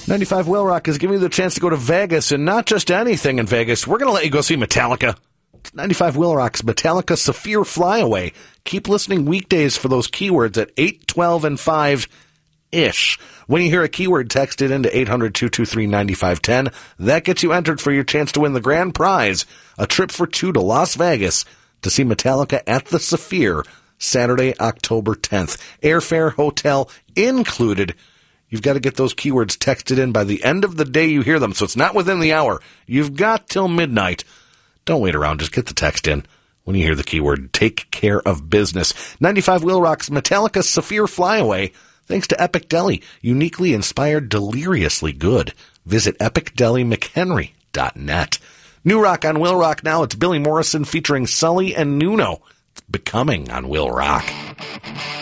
95 Will Rock is giving you the chance to go to Vegas, and not just anything in Vegas. We're going to let you go see Metallica. It's 95 Will Rock's Metallica Saphir Flyaway. Keep listening weekdays for those keywords at 8, 12, and 5-ish. When you hear a keyword, text it into 800-223-9510. That gets you entered for your chance to win the grand prize, a trip for two to Las Vegas to see Metallica at the Saphir, Saturday, October 10th. Airfare, hotel included. You've got to get those keywords texted in by the end of the day you hear them, so it's not within the hour. You've got till midnight. Don't wait around. Just get the text in when you hear the keyword. Take care of business. 95 Will Rock's Metallica Saphir Flyaway, thanks to Epic Deli. Uniquely inspired, deliriously good. Visit epicdelimchenry.net. New rock on Will Rock now. It's Billy Morrison featuring Sully and Nuno. It's Becoming on Will Rock.